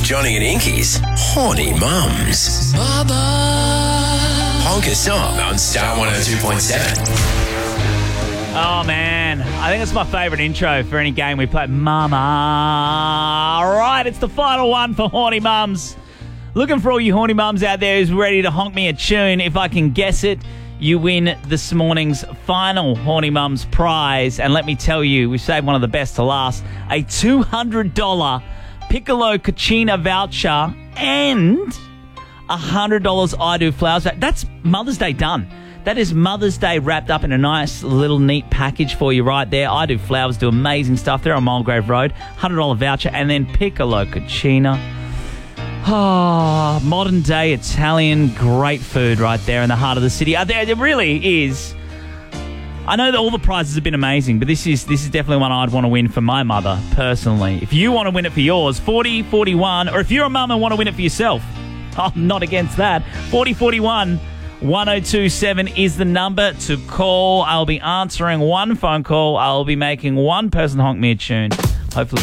Johnny and Inky's Horny Mums. Honk a song on Star 102.7. Oh, man. I think it's my favourite intro for any game we play. Mama. All right, it's the final one for Horny Mums. Looking for all you horny mums out there who's ready to honk me a tune. If I can guess it, you win this morning's final Horny Mums prize. And let me tell you, we saved one of the best to last. A $200 Piccolo Cucina voucher and $100 I Do Flowers. That's Mother's Day done. That is Mother's Day wrapped up in a nice little neat package for you right there. I Do Flowers do amazing stuff. They're on Mulgrave Road. $100 voucher and then Piccolo Cucina. Oh, modern day Italian great food right there in the heart of the city. There really is. I know that all the prizes have been amazing, but this is definitely one I'd want to win for my mother personally. If you want to win it for yours, 4041, or if you're a mum and want to win it for yourself, I'm not against that. 4041 1027 is the number to call. I'll be answering one phone call. I'll be making one person honk me a tune. Hopefully.